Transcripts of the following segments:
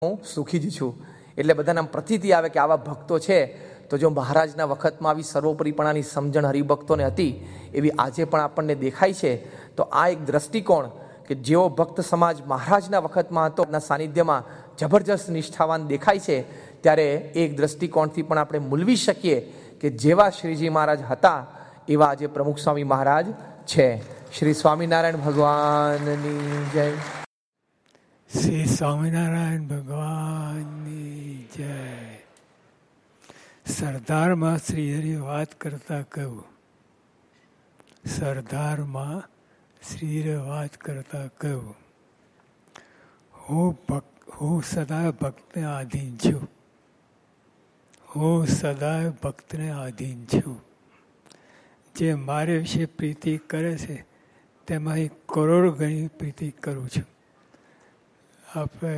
હું સુખી જ છું. એટલે બધાને પ્રતીતિ આવે કે આવા ભક્તો છે. તો જો મહારાજના વખતમાં આવી સર્વોપરીપણાની સમજણ હરિભક્તોને હતી, એવી આજે પણ આપણને દેખાય છે. તો આ એક દ્રષ્ટિકોણ કે જેવો ભક્ત સમાજ મહારાજના વખતમાં હતો, ના સાનિધ્યમાં જબરજસ્ત નિષ્ઠાવાન દેખાય છે, ત્યારે એક દ્રષ્ટિકોણથી પણ આપણે મૂલવી શકીએ કે જેવા શ્રીજી મહારાજ હતા એવા આજે પ્રમુખ સ્વામી મહારાજ છે. શ્રી સ્વામિનારાયણ ભગવાનની જય. શ્રી સ્વામિનારાયણ ભગવાનની જય. સરદારમાં શ્રીહરિ વાત કરતા કહ્યું, સરદારમાં શ્રીહરિ વાત કરતા કહ્યું, હું સદા ભક્તને આધીન છું. હું સદા ભક્તને આધીન છું. જે મારે વિશે પ્રીતિ કરે છે તેમાં હું કરોડ ગણી પ્રીતિ કરું છું. આપણે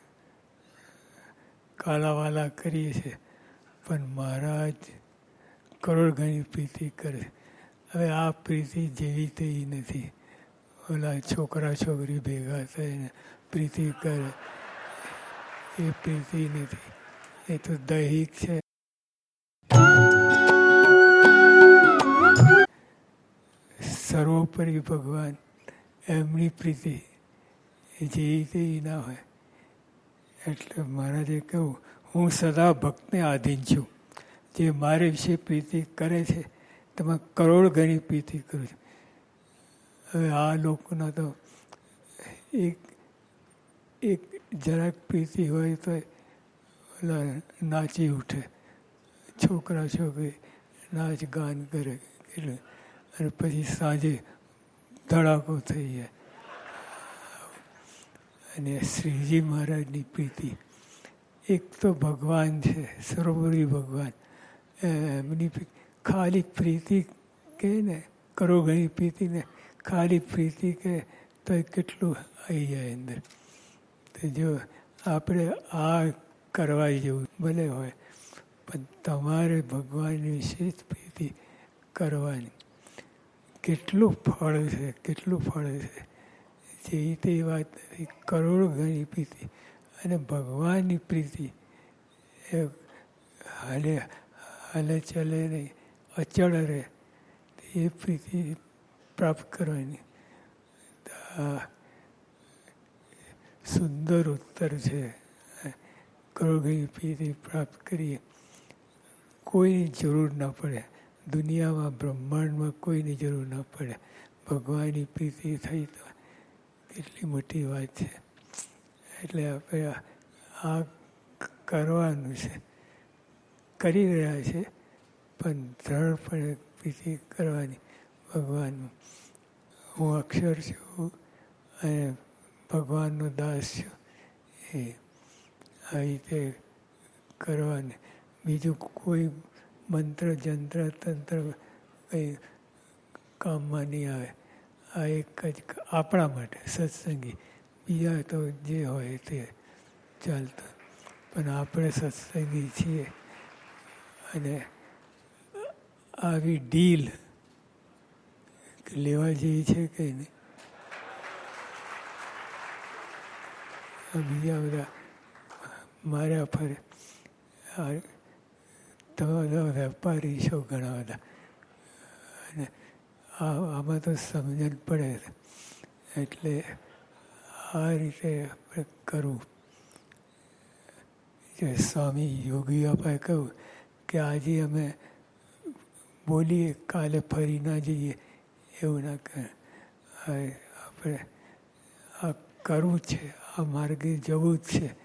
કાલાવાલા કરીએ છીએ, પણ મહારાજ કરોડ ગણી પ્રીતિ કરે. હવે આ પ્રીતિ જેવી તેવી નથી. ઓલા છોકરા છોકરી ભેગા થઈને પ્રીતિ કરે એ પ્રીતિ નથી, એ તો દૈહિક છે. સર્વોપરી ભગવાન એમની પ્રીતિ જેવી તેવી ના હોય. એટલે મહારાજે કહ્યું, હું સદા ભક્તને આધીન છું. જે મારી વિશે પ્રીતિ કરે છે તેમાં કરોડ ગણી પ્રીતિ કરું છું. હવે આ લોકોના તો એક જરાક પ્રીતિ હોય તો ઓલા નાચી ઉઠે, છોકરા છોકરી નાચ ગાન કરે એટલે, અને પછી સાંજે ધડાકો થઈ જાય. અને શ્રીજી મહારાજની પ્રીતિ એક તો ભગવાન છે, સર્વોપરી ભગવાન. એમની ખાલી પ્રીતિ કહે ને, કરોડગણી પ્રીતિને ખાલી પ્રીતિ કહે તો એ કેટલું આવી જાય અંદર. તો જો આપણે આ કરવા જેવું ભલે હોય, પણ તમારે ભગવાનની વિશેષ પ્રીતિ કરવાની. કેટલું ફળ છે, કેટલું ફળ છે. જેવી તે વાત નથી, કરોડ ગણી પ્રીતિ. અને ભગવાનની પ્રીતિ એ હાલે ચલે નહીં, અચળ રહે, એ પ્રીતિ પ્રાપ્ત કરવાની. સુંદર ઉત્તર છે. કરોડ ગણી પ્રીતિ પ્રાપ્ત કરીએ, કોઈની જરૂર ના પડે. દુનિયામાં બ્રહ્માંડમાં કોઈની જરૂર ના પડે. ભગવાનની પ્રીતિ થઈ તો કેટલી મોટી વાત છે. એટલે આપણે આ કરવાનું છે, કરી રહ્યા છે, પણ દ્રઢપણે પ્રીતિ કરવાની ભગવાનનું. હું અક્ષર છું અને ભગવાનનો દાસ છું. એ આવી રીતે કરવાની. બીજું કોઈ મંત્ર જંત્ર તંત્ર કંઈ કામમાં નહીં આવે. આ એક જ આપણા માટે સત્સંગી. બીજા તો જે હોય તે ચાલતું, પણ આપણે સત્સંગી છીએ. અને આવી ડીલ લેવા જેવી છે કે નહીં. બીજા બધા માર્યા ફરે. તમે બધા વેપારી છો ઘણા બધા, અને આમાં તો સમજણ પડે. એટલે આ રીતે આપણે કરવું. જે સ્વામી યોગી બાપાએ કહ્યું કે આજે અમે બોલીએ, કાલે ફરી ના જઈએ, એવું ના કરે. આપણે આ કરવું છે, આ માર્ગે જવું જ છે.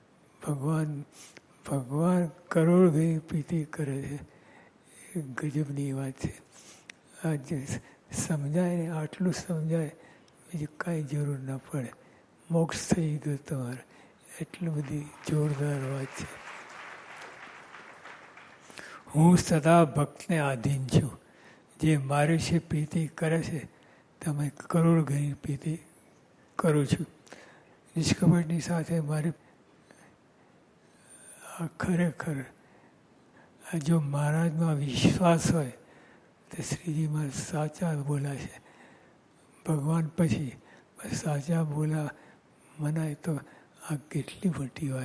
ભગવાન કરોડ ગણી પ્રીતિ કરે છે. એ ગજબની વાત છે. આ જે સમજાય ને, આટલું સમજાય, બીજું કાંઈ જરૂર ના પડે. મોક્ષ થઈ ગયો તમારે. એટલી બધી જોરદાર વાત છે. હું સદા ભક્તને આધીન છું. જે મારી વિશે પ્રીતિ કરે છે તમે કરોડ ગણી પ્રીતિ કરું છું. નિષ્કપટની સાથે મારી ખરેખર જો મહારાજમાં વિશ્વાસ હોય તો શ્રીજીમાં સાચા બોલાશે. ભગવાન પછી સાચા બોલા મનાય તો આ કેટલી મોટી વાત.